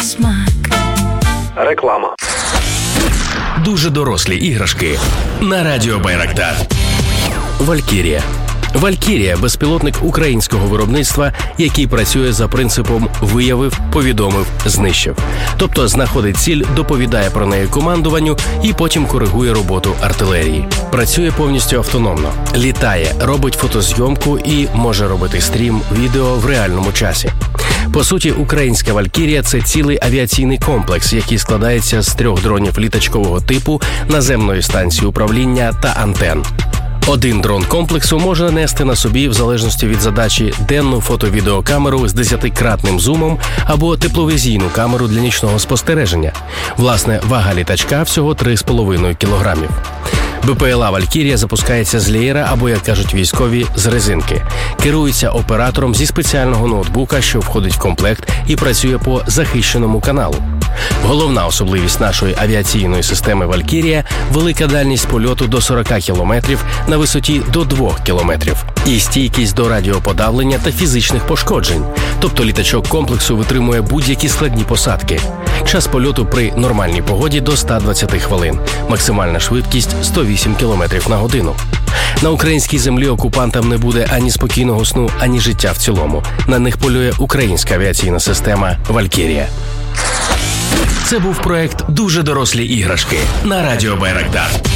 смак. Реклама. Дуже дорослі іграшки на радіо Байрактар. Валькірія. Валькірія – безпілотник українського виробництва, який працює за принципом «виявив, повідомив, знищив». Тобто знаходить ціль, доповідає про неї командуванню і потім коригує роботу артилерії. Працює повністю автономно. Літає, робить фотозйомку і може робити стрім відео в реальному часі. По суті, українська «Валькірія» – це цілий авіаційний комплекс, який складається з 3 дронів літачкового типу, наземної станції управління та антен. Один дрон комплексу може нести на собі, в залежності від задачі, денну фото-відеокамеру з 10-кратним зумом або тепловізійну камеру для нічного спостереження. Власне, вага літачка всього 3,5 кілограмів. БПЛА «Валькірія» запускається з леєра або, як кажуть військові, з резинки. Керується оператором зі спеціального ноутбука, що входить в комплект і працює по захищеному каналу. Головна особливість нашої авіаційної системи «Валькірія» – велика дальність польоту до 40 кілометрів на висоті до 2 кілометрів і стійкість до радіоподавлення та фізичних пошкоджень. Тобто літачок комплексу витримує будь-які складні посадки. Час польоту при нормальній погоді до 120 хвилин. Максимальна швидкість – 108 км на годину. На українській землі окупантам не буде ані спокійного сну, ані життя в цілому. На них полює українська авіаційна система «Валькірія». Це був проект «Дуже дорослі іграшки» на радіо Байрактар.